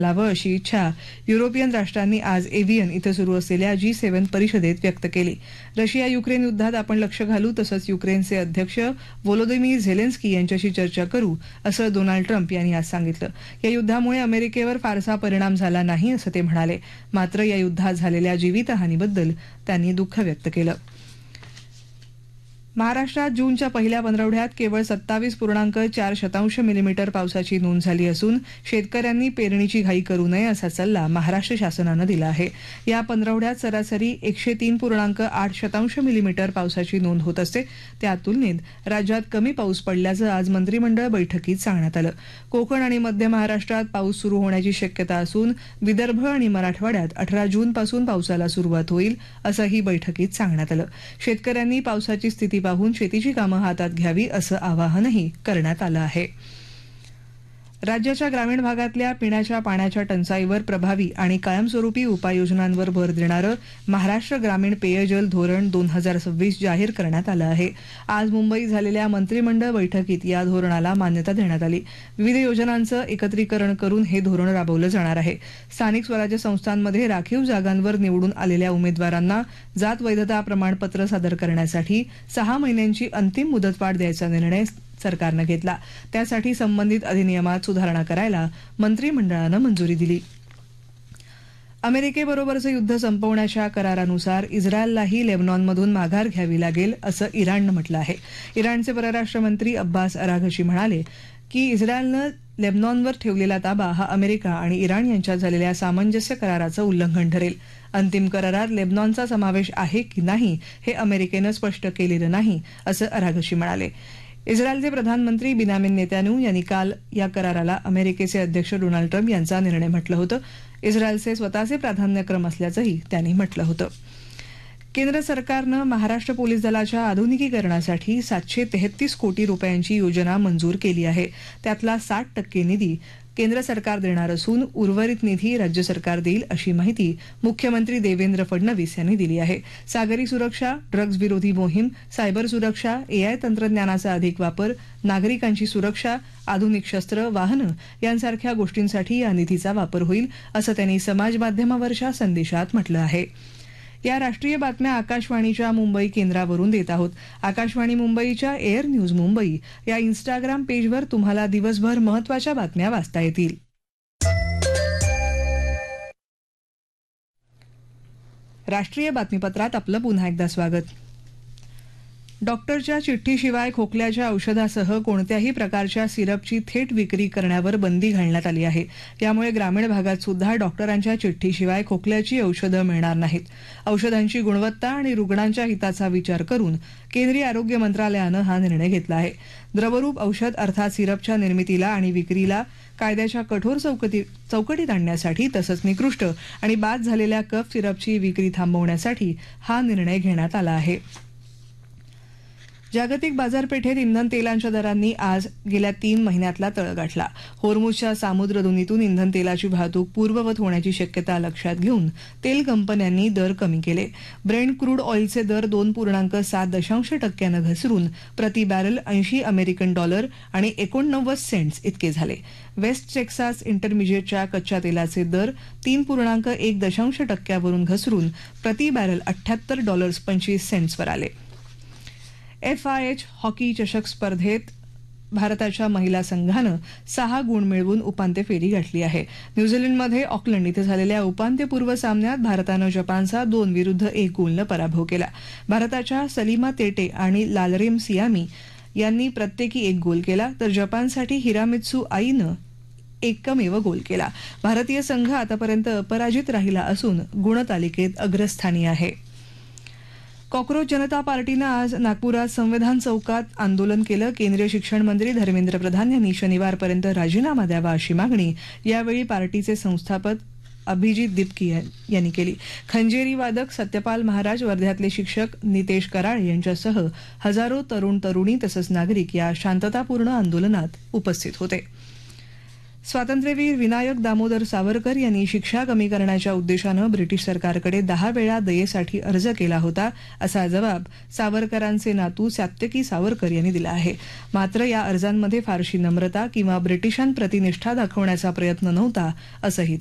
लावं अशी इच्छा युरोपियन राष्ट्रांनी आज एव्हियन इथं सुरू असलेल्या G7 परिषदेत व्यक्त केली. रशिया युक्रेन युद्धात आपण लक्ष घालू तसंच युक्रेनचे अध्यक्ष व्होलोदिमीर झेलेन्स्की यांच्याशी चर्चा करू असं डोनाल्ड ट्रम्प यांनी आज सांगितलं. या युद्धामुळे अमेरिकेवर फारसा परिणाम झाला नाही असं ते म्हणाले. मात्र या युद्धात झालेल्या जीवितहानीबद्दल त्यांनी दुःख व्यक्त केलं. महाराष्ट्रात जूनच्या पहिल्या पंधरवड्यात केवळ 27.4 मिलीमीटर पावसाची नोंद झाली असून शेतकऱ्यांनी पेरणीची घाई करू नये असा सल्ला महाराष्ट्र शासनानं दिला आहे. या पंधरवड्यात सरासरी 103.8 मिलीमीटर पावसाची नोंद होत असते. त्या तुलनेत राज्यात कमी पाऊस पडल्याचं आज मंत्रिमंडळ बैठकीत सांगण्यात आलं. कोकण आणि मध्य महाराष्ट्रात पाऊस सुरू होण्याची शक्यता असून विदर्भ आणि मराठवाड्यात 18 जूनपासून पावसाला सुरुवात होईल असंही बैठकीत सांगण्यात आलं. शेतकऱ्यांनी पावसाची स्थिती पाहून शेतीची कामं हातात घ्यावी असं आवाहनही करण्यात आलं आहे. राज्याच्या ग्रामीण भागातल्या पिण्याच्या पाण्याच्या टंचाईवर प्रभावी आणि कायमस्वरूपी उपाययोजनांवर भर देणारं महाराष्ट्र ग्रामीण पेयजल धोरण 2026 जाहीर करण्यात आलं आहे. आज मुंबईत झालेल्या मंत्रिमंडळ बैठकीत या धोरणाला मान्यता देण्यात आली. विविध योजनांचं एकत्रीकरण करून हे धोरण राबवलं जाणार आहे. स्थानिक स्वराज्य संस्थांमध्ये राखीव जागांवर निवडून आलेल्या उमेदवारांना जात वैधता प्रमाणपत्र सादर करण्यासाठी 6 महिन्यांची अंतिम मुदतवाढ द्यायचा निर्णय सरकारनं घेतला. त्यासाठी संबंधित अधिनियमात सुधारणा करायला मंत्रिमंडळानं मंजुरी दिली. अमेरिकेबरोबरचं युद्ध संपवण्याच्या करारानुसार इस्रायललाही लेबनॉनमधून माघार घ्यावी लागेल असं इराणनं म्हटलं आहे. इराणचे परराष्ट्र मंत्री अब्बास अराघची म्हणाले की इस्रायलनं लेबनॉनवर ठेवलेला ताबा हा अमेरिका आणि इराण यांच्यात झालेल्या सामंजस्य कराराचं उल्लंघन ठरेल. अंतिम करारात लेबनॉनचा समावेश आहे की नाही हे अमेरिकेनं स्पष्ट केलेलं नाही असं अराघची म्हणाले. इस्रायलचे प्रधानमंत्री बिन्यामिन नेतान्याहू यांनी काल या कराराला अमेरिकेचे अध्यक्ष डोनाल्ड ट्रम्प यांचा निर्णय म्हटलं होतं. इस्रायलचे स्वतःचे प्राधान्यक्रम असल्याचंही त्यांनी म्हटलं होतं. केंद्र सरकारनं महाराष्ट्र पोलीस दलाच्या आधुनिकीकरणासाठी 733 कोटी रुपयांची योजना मंजूर केली आहे. त्यातला 60% निधी केंद्र सरकार देणार असून उर्वरित निधी राज्य सरकार देईल अशी माहिती मुख्यमंत्री देवेंद्र फडणवीस यांनी दिली आहे. सागरी सुरक्षा, ड्रग्ज विरोधी मोहीम, सायबर सुरक्षा, AI तंत्रज्ञानाचा अधिक वापर, नागरिकांची सुरक्षा, आधुनिक शस्त्र, वाहनं यांसारख्या गोष्टींसाठी या निधीचा वापर होईल असं त्यांनी समाज माध्यमावरच्या संदेशात म्हटलं आहे. या राष्ट्रीय बातम्या आकाशवाणीच्या मुंबई केंद्रावरून देत आहोत. आकाशवाणी मुंबईच्या एअर न्यूज मुंबई या इंस्टाग्राम पेजवर तुम्हाला दिवसभर महत्त्वाच्या बातम्या वाचता येतील. राष्ट्रीय बातमीपत्रात आपलं पुन्हा एकदा स्वागत. डॉक्टरच्या चिठ्ठीशिवाय खोकल्याच्या औषधासह कोणत्याही प्रकारच्या सिरपची थेट विक्री करण्यावर बंदी घालण्यात आली आहे. यामुळे ग्रामीण भागात सुद्धा डॉक्टरांच्या चिठ्ठीशिवाय खोकल्याची औषधं मिळणार नाहीत. औषधांची गुणवत्ता आणि रुग्णांच्या हिताचा विचार करून केंद्रीय आरोग्य मंत्रालयानं हा निर्णय घेतला आहे. द्रवरूप औषध अर्थात सिरपच्या निर्मितीला आणि विक्रीला कायद्याच्या कठोर चौकटीत आणण्यासाठी तसंच निकृष्ट आणि बाद झालेल्या कफ सिरपची विक्री थांबवण्यासाठी हा निर्णय घेण्यात आला आहे. जागतिक बाजारपेठेत इंधन तेलांच्या दरांनी आज गेल्या 3 महिन्यातला तळ गाठला. होर्मुझच्या सामुद्रधुनीतून इंधन तेलाची वाहतूक पूर्ववत होण्याची शक्यता लक्षात घेऊन तेल कंपन्यांनी दर कमी केले. ब्रेंट क्रूड ऑइलचे दर 2.7% घसरून प्रति बॅरल $80 आणि 89 सेंट्स इतके झाले. वेस्ट टेक्सास इंटरमिजिएटच्या कच्च्या तेलाचे दर 3.1% वरून घसरून प्रति बॅरल $78.25 वर आले. FIH हॉकी चषक स्पर्धेत भारताच्या महिला संघानं 6 गुण मिळवून उपांत्य फेरी गाठली आहे. न्यूझीलंडमध्ये ऑकलंड इथं झालेल्या उपांत्यपूर्व सामन्यात भारतानं जपानचा 2-1 गोलनं पराभव केला. भारताच्या सलीमा तेटे आणि लालरेम सियामी यांनी प्रत्येकी 1 गोल केला तर जपानसाठी हिरामित्सू आईनं एकमेव गोल केला. भारतीय संघ आतापर्यंत अपराजित राहिला असून गुणतालिकेत अग्रस्थानी आहे. कॉक्रोच जनता पार्टीनं आज नागपुरात संविधान चौकात आंदोलन केलं. केंद्रीय शिक्षण मंत्री धर्मेंद्र प्रधान यांनी शनिवारपर्यंत राजीनामा द्यावा अशी मागणी यावेळी पार्टीचे संस्थापक अभिजित दिपकी यांनी केली. खंजेरी वादक सत्यपाल महाराज, वर्ध्यातले शिक्षक नितेश कराळे यांच्यासह हजारो तरुण तरुणी तसंच नागरिक या शांततापूर्ण आंदोलनात उपस्थित होते. स्वातंत्र्यवीर विनायक दामोदर सावरकर यांनी शिक्षा कमी करण्याच्या उद्देशानं ब्रिटिश सरकारकडे 10 वेळा दयेसाठी अर्ज केला होता असा जबाब सावरकरांचे नातू सात्यकी सावरकर यांनी दिला आहे. मात्र या अर्जांमध्ये फारशी नम्रता किंवा ब्रिटिशांप्रती निष्ठा दाखवण्याचा प्रयत्न नव्हता असंही